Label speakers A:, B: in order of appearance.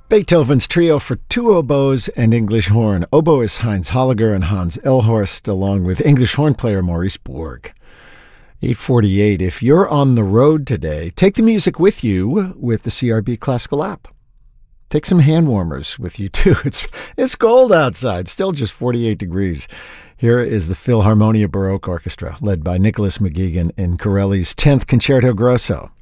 A: Beethoven's Trio for two oboes and English horn. Oboist Heinz Holliger and Hans Elhorst, along with English horn player Maurice Borg. 8:48. If you're on the road today, take the music with you with the CRB Classical app. Take some hand warmers with you, too. It's cold outside, still just 48 degrees. Here is the Philharmonia Baroque Orchestra, led by Nicholas McGuigan in Corelli's 10th Concerto Grosso.